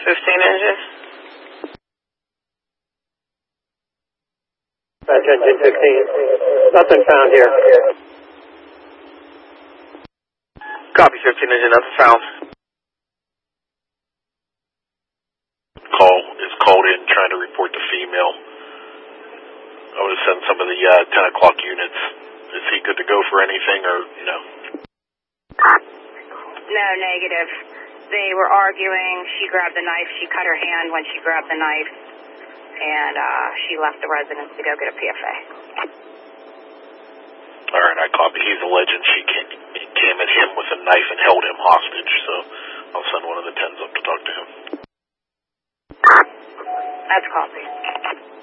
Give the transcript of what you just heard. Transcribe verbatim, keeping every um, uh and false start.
fifteen engine. Dispatch engine fifteen. Nothing found here. Copy fifteen engine, nothing found. Call is called in trying to report the female. I would have sent some of the uh, ten o'clock units. Is he good to go for anything or no? No, negative. They were arguing. She grabbed the knife. She cut her hand when she grabbed the knife. And uh, she left the residence to go get a P F A. All right, I copy. He's alleging she came, came at him with a knife and held him hostage, so I'll send one of the tens up to talk to him. That's copy.